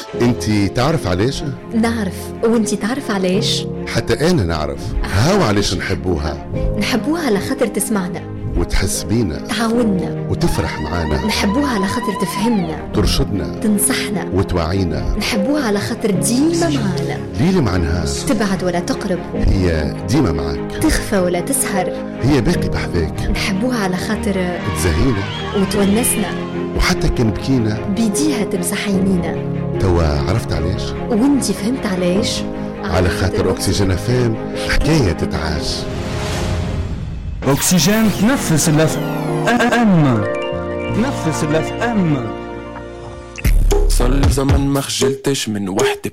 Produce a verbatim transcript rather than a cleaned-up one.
انتي تعرف علاش؟ نعرف، وانتي تعرف علاش؟ حتى انا نعرف. هاو علاش نحبوها. نحبوها على خاطر تسمعنا وتحس بينا، تعاوننا وتفرح معانا. نحبوها على خاطر تفهمنا، ترشدنا، تنصحنا، وتوعينا. نحبوها على خاطر ديما معانا. ليلة مع نهار، تبعد ولا تقرب، هي ديما معاك. تخفى ولا تسهر، هي باقي بحذاك. نحبوها على خاطر تزهينا وتونسنا، وحتى كان بكينا بيديها تمسح عينينا. توا عرفت علاش؟ وانتي فهمت علاش؟ على خاطر أكسجين فام حكاية تتعاش. أكسجين تنفس الاف ام، تنفس الاف ام. صار لي زمان ما خجلتش من وحدة